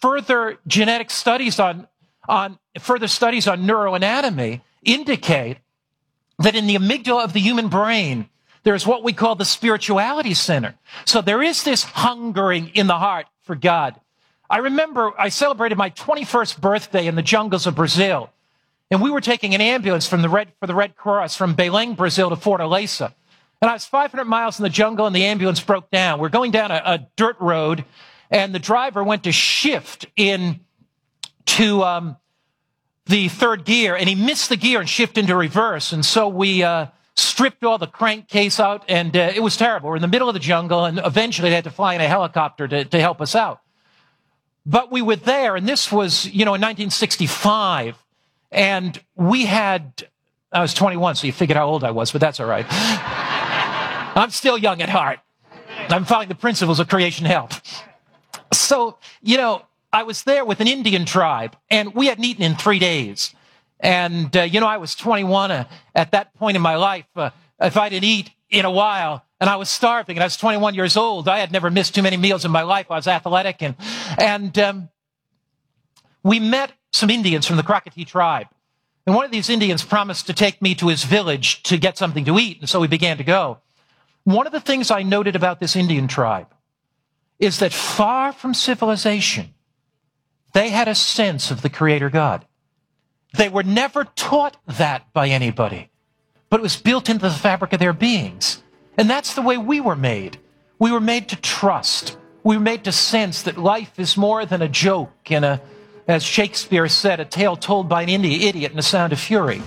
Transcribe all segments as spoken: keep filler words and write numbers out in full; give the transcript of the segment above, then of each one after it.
further genetic studies on, on further studies on neuroanatomy indicate that in the amygdala of the human brain, there's what we call the spirituality center. So there is this hungering in the heart for God. I remember I celebrated my twenty-first birthday in the jungles of Brazil, and we were taking an ambulance from the Red, for the Red Cross from Belém, Brazil to Fortaleza. And I was five hundred miles in the jungle, and the ambulance broke down. We're going down a, a dirt road, and the driver went to shift in to um, the third gear, and he missed the gear and shifted into reverse. And so we uh, stripped all the crankcase out, and uh, it was terrible. We're in the middle of the jungle, and eventually they had to fly in a helicopter to, to help us out. But we were there, and this was, you know, in nineteen sixty-five, and we had, I was twenty-one, so you figured how old I was, but that's all right. I'm still young at heart. I'm following the principles of creation health. So, you know, I was there with an Indian tribe, and we hadn't eaten in three days. And, uh, you know, I was twenty-one uh, at that point in my life. Uh, if I didn't eat in a while, and I was starving, and I was twenty-one years old, I had never missed too many meals in my life. I was athletic. And, and um, we met some Indians from the Krakatau tribe. And one of these Indians promised to take me to his village to get something to eat, and so we began to go. One of the things I noted about this Indian tribe is that far from civilization, they had a sense of the Creator God. They were never taught that by anybody, but it was built into the fabric of their beings. And that's the way we were made. We were made to trust. We were made to sense that life is more than a joke and a, as Shakespeare said, a tale told by an idiot in the Sound of Fury.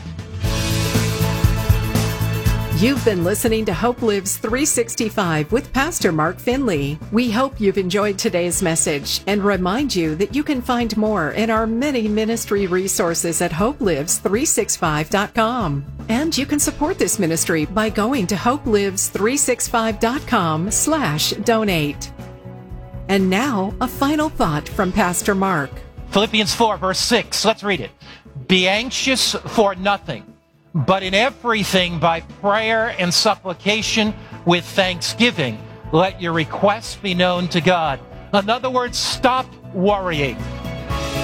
You've been listening to Hope Lives three sixty-five with Pastor Mark Finley. We hope you've enjoyed today's message and remind you that you can find more in our many ministry resources at hope lives three sixty-five dot com. And you can support this ministry by going to hope lives three sixty-five dot com slash donate. And now, a final thought from Pastor Mark. Philippians four, verse six. Let's read it. Be anxious for nothing, but in everything by prayer and supplication with thanksgiving, let your requests be known to God. In other words, stop worrying.